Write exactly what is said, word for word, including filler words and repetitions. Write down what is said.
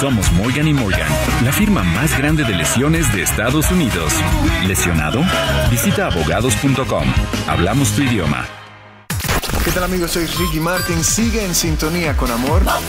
Somos Morgan y Morgan, la firma más grande de lesiones de Estados Unidos. ¿Lesionado? Visita abogados punto com. Hablamos tu idioma. ¿Qué tal, amigos? Soy Ricky Martin. Sigue en sintonía con Amor.